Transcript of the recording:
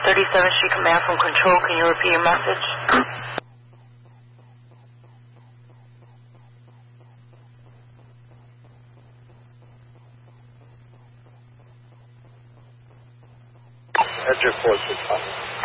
37th Street Command from Control. Can you repeat your message? Enter 465.